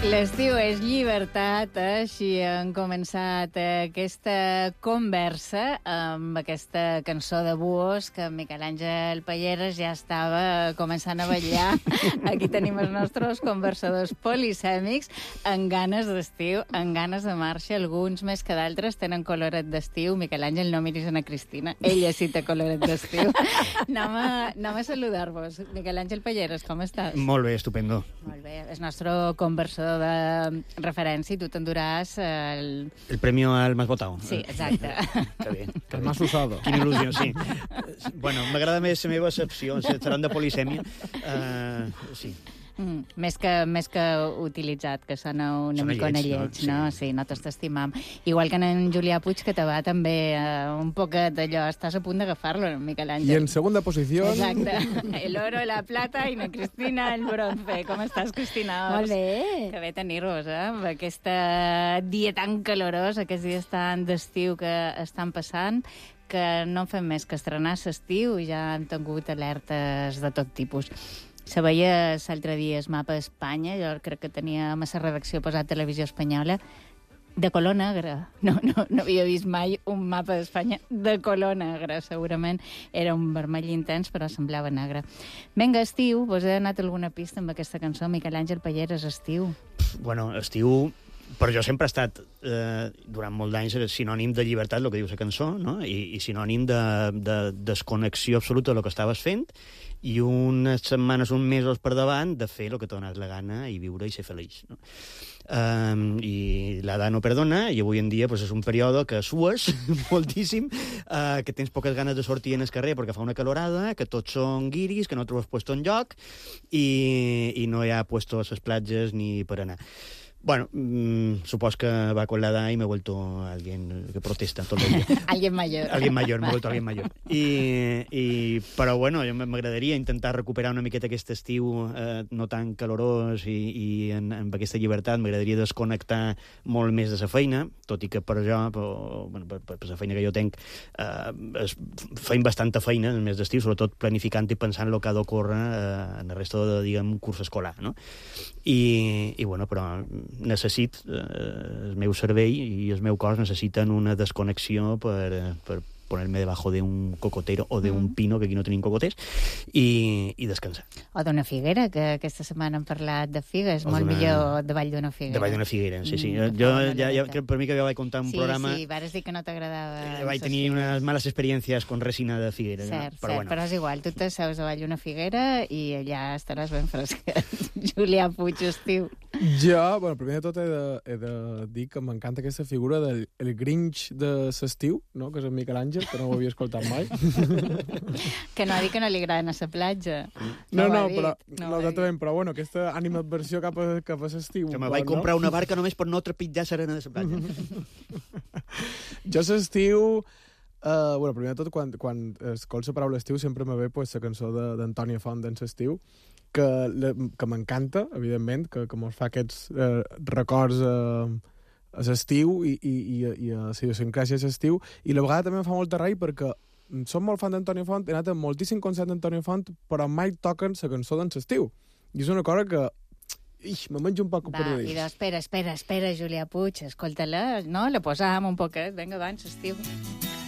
L'estiu és llibertat, així han començat aquesta conversa amb aquesta cançó de Buos que Miquel Àngel Palleres ja estava començant a ballar. Aquí tenim els nostres conversadors polisèmics amb ganes d'estiu, amb ganes de marxa. Alguns més que d'altres tenen coloret d'estiu. Miquel Àngel, no miris a Cristina. Ella sí té coloret d'estiu. Anem a saludar-vos. Miquel Àngel Palleres, com estàs? Molt bé, estupendo. Molt bé, és nostre conversador de referència i tu t'enduràs el premio al más votado. Sí, exacte. Que bé. El más usado. Quina il·lusió, sí. Bueno, m'agrada més la meva excepció, seran de polisèmia. Sí. Més que utilitzat, que sona una micona lleig, no? Sí, no t'estimam. Igual que en Julià Puig, que te va també un poquet d'allò, estàs a punt d'agafar-lo, Miquel Àngel. I en segunda posició... Exacte. El oro, la plata i na Cristina el bronce. Com estàs, Cristina? Molt bé. Que bé tenir-vos, amb aquesta dia tan calorosa, aquests dies tan d'estiu que estan passant, que no fem més que estrenar l'estiu i ja han tingut alertes de tot tipus. Se veia l'altre dia el mapa d'Espanya, jo crec que tenia a la redacció posat Televisió Espanyola, de color negre. No havia vist mai un mapa d'Espanya de color negre. Segurament era un vermell intens, però semblava negre. Vinga, estiu, vos he donat alguna pista amb aquesta cançó, Miquel Àngel Palleres, estiu? Bueno, estiu... Però jo sempre he estat, durant molt d'anys, sinònim de llibertat, el que diu la cançó, no? I sinònim de desconnexió absoluta del que estaves fent i unes setmanes, uns mesos per davant de fer el que t'ha donat la gana i viure i ser feliç, no? I l'edat no perdona, i avui en dia pues, és un període que sues moltíssim, que tens poques ganes de sortir en el carrer perquè fa una calorada, que tots són guiris, que no trobes puesto enlloc i no hi ha puesto a les platges ni per anar. Bueno, supongo que va con la edad y me he vuelto alguien que protesta todo el día. Alguien mayor. Alguien mayor, me he vuelto alguien mayor. Però bueno, m'agradaria intentar recuperar una miqueta aquest estiu no tan calorós i amb aquesta llibertat. M'agradaria desconnectar molt més de la feina, tot i que per jo, per la feina que jo tenc, feim bastanta feina en el mes d'estiu, sobretot planificant i pensant el que ha d'ocórrer en la resta de, diguem, curs escolar, no? I bueno, però necessit, el meu cervell i el meu cos necessiten una desconnexió per ponerme debajo de un cocotero o de un pino, que aquí no tenim cocoters, i descansar. O d'una figuera, que aquesta setmana hem parlat de figues, molt millor davall d'una figuera. Davall d'una figuera, sí. Jo, per mi que jo vaig contar un programa... Sí, vares dir que no t'agradava... Vaig tenir unes males experiències con resina de figuera. Cert, però és igual, tu t'asseus davall d'una figuera i allà estaràs ben fresquet. Julià Puig, estiu. Jo, primer de tot he de dir que m'encanta aquesta figura del Grinch de l'estiu, no? Que és en Miquel Àngel, que no ho havia escoltat mai. Que no ha dit que no li agraden a la platja. Però bueno, aquesta animadversió cap a l'estiu. Que me vaig comprar una barca només per no trepitjar l'arena de la platja. Jo l'estiu... primer de tot, quan escolto la paraula estiu, sempre me ve la cançó d'Antònia Font d'en l'estiu, que m'encanta, evidentment, que mos fa aquests records a l'estiu i a la idiosincràsia a l'estiu, i la vegada també em fa molta rei perquè som molt fan d'Antònia Font, he anat a moltíssim concert d'Antònia Font, però mai toquen la cançó d'en l'estiu. I és una cosa que me menjo un poc per dir. Va, espera, Julià Puig, escolta-la, no? La posam un poquet, vinga, abans, estiu.